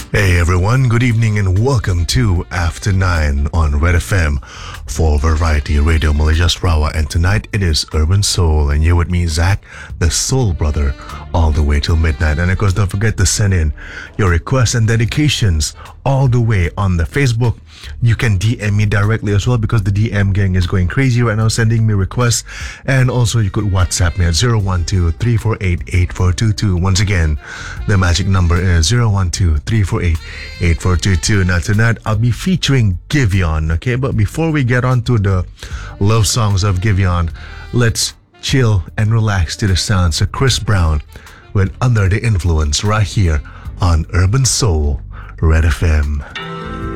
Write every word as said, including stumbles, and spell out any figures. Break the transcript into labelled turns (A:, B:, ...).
A: Hey everyone, good evening and welcome to After nine on Red F M for Variety Radio Malaysia Sarawak. And tonight it is Urban Soul, and you're with me, Zach, the Soul Brother, all the way till midnight. And of course, don't forget to send in your requests and dedications all the way on the Facebook. You can D M me directly as well, because the D M gang is going crazy right now, sending me requests. And also you could WhatsApp me at zero one two, three four eight, eight four two two. Once again, the magic number is zero one two, three four eight, eight four two two. Now tonight I'll be featuring Giveon, okay? But before we get on to the love songs of Giveon, let's chill and relax to the sounds of Chris Brown with Under the Influence right here on Urban Soul, Red F M.